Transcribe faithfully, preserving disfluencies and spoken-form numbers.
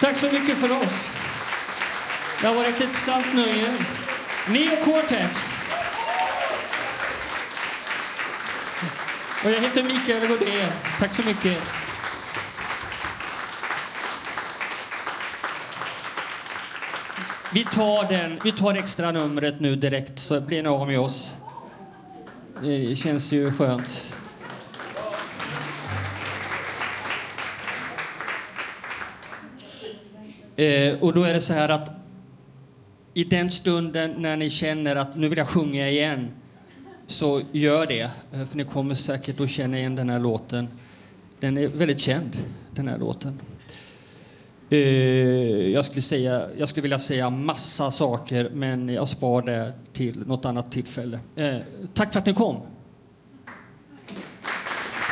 Tack så mycket för oss. Det har varit ett sant nöje. Neo Quartet. Och jag heter Mikael Rodé. Tack så mycket. Vi tar den, vi tar extra numret nu direkt så blir ni av med oss. Det känns ju skönt. Eh, och då är det så här att i den stunden när ni känner att nu vill jag sjunga igen, så gör det. För ni kommer säkert att känna igen den här låten. Den är väldigt känd, den här låten. Eh, jag, skulle säga, jag skulle vilja säga massa saker, men jag spar det till något annat tillfälle. Eh, tack för att ni kom.